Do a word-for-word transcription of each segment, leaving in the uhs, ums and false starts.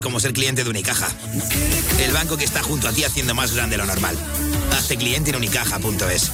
Como ser cliente de Unicaja. El banco que está junto a ti haciendo más grande lo normal. Hazte cliente en unicaja punto es.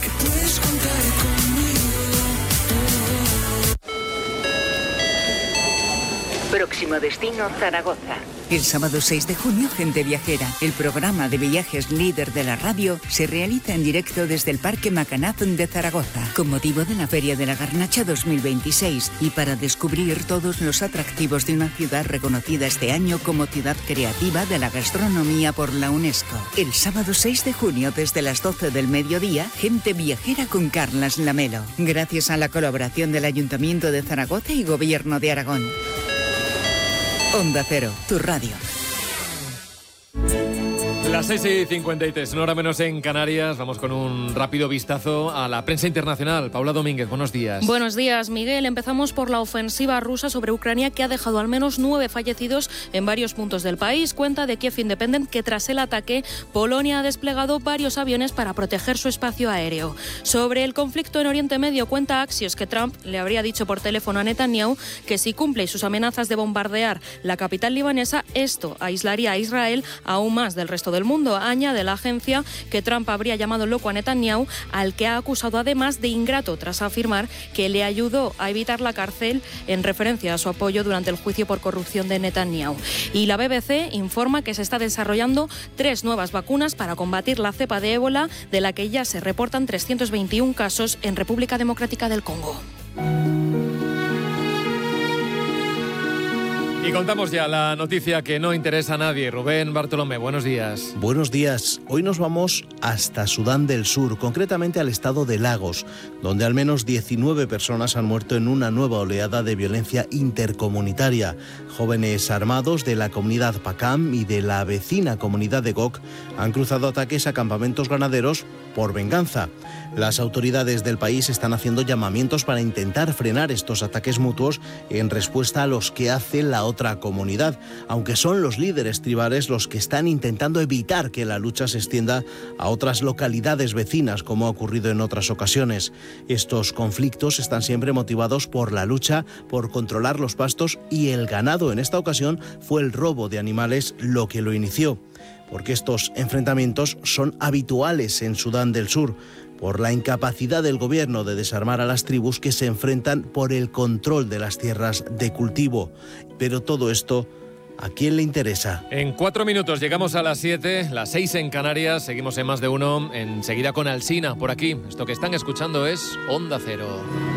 Próximo destino, Zaragoza. El sábado seis de junio, Gente Viajera, el programa de viajes líder de la radio, se realiza en directo desde el Parque Macanaz de Zaragoza, con motivo de la Feria de la Garnacha dos mil veintiséis y para descubrir todos los atractivos de una ciudad reconocida este año como ciudad creativa de la gastronomía por la UNESCO. El sábado seis de junio, desde las doce del mediodía, Gente Viajera con Carlas Lamelo, gracias a la colaboración del Ayuntamiento de Zaragoza y Gobierno de Aragón. Onda Cero, tu radio. Las seis y cincuenta y tres, una hora menos en Canarias. Vamos con un rápido vistazo a la prensa internacional. Paula Domínguez, buenos días. Buenos días, Miguel. Empezamos por la ofensiva rusa sobre Ucrania, que ha dejado al menos nueve fallecidos en varios puntos del país. Cuenta de Kiev Independent que tras el ataque, Polonia ha desplegado varios aviones para proteger su espacio aéreo. Sobre el conflicto en Oriente Medio, cuenta Axios que Trump le habría dicho por teléfono a Netanyahu que si cumple sus amenazas de bombardear la capital libanesa, esto aislaría a Israel aún más del resto del mundo. Añade la agencia que Trump habría llamado loco a Netanyahu, al que ha acusado además de ingrato tras afirmar que le ayudó a evitar la cárcel en referencia a su apoyo durante el juicio por corrupción de Netanyahu. Y la B B C informa que se está desarrollando tres nuevas vacunas para combatir la cepa de ébola, de la que ya se reportan trescientos veintiún casos en República Democrática del Congo. Y contamos ya la noticia que no interesa a nadie. Rubén Bartolomé, buenos días. Buenos días. Hoy nos vamos hasta Sudán del Sur, concretamente al estado de Lagos, donde al menos diecinueve personas han muerto en una nueva oleada de violencia intercomunitaria. Jóvenes armados de la comunidad Pakam y de la vecina comunidad de Gok han cruzado ataques a campamentos ganaderos por venganza. Las autoridades del país están haciendo llamamientos para intentar frenar estos ataques mutuos en respuesta a los que hace la otra comunidad, aunque son los líderes tribales los que están intentando evitar que la lucha se extienda a otras localidades vecinas, como ha ocurrido en otras ocasiones. Estos conflictos están siempre motivados por la lucha por controlar los pastos y el ganado. En esta ocasión fue el robo de animales lo que lo inició, porque estos enfrentamientos son habituales en Sudán del Sur, por la incapacidad del gobierno de desarmar a las tribus que se enfrentan por el control de las tierras de cultivo. Pero todo esto, ¿a quién le interesa? En cuatro minutos llegamos a las siete, las seis en Canarias, seguimos en Más de Uno, enseguida con Alsina por aquí. Esto que están escuchando es Onda Cero.